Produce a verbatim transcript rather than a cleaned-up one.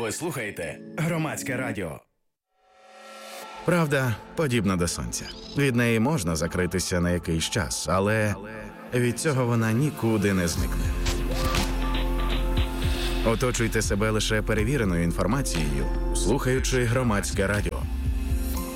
Ви слухаєте Громадське радіо. Правда подібна до сонця. Від неї можна закритися на якийсь час, але від цього вона нікуди не зникне. Оточуйте себе лише перевіреною інформацією, слухаючи Громадське радіо.